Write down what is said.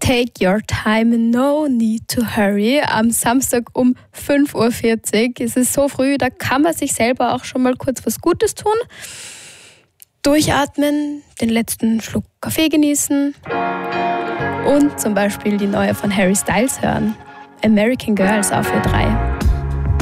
Take Your Time, No Need to Hurry am Samstag um 5.40 Uhr. Es ist so früh, da kann man sich selber auch schon mal kurz was Gutes tun. Durchatmen, den letzten Schluck Kaffee genießen und zum Beispiel die neue von Harry Styles hören. American Girls auf Ö3.